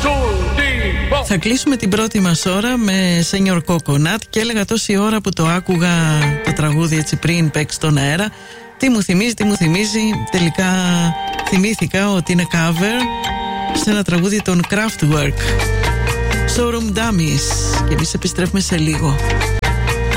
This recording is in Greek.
Θα κλείσουμε την πρώτη μας ώρα με Senior Coconut και έλεγα τόση ώρα που το άκουγα το τραγούδι έτσι πριν παίξει στον αέρα. Τι μου θυμίζει, τελικά θυμήθηκα ότι είναι cover σε ένα τραγούδι των Kraftwerk, Showroom Dummies, και εμείς επιστρέφουμε σε λίγο.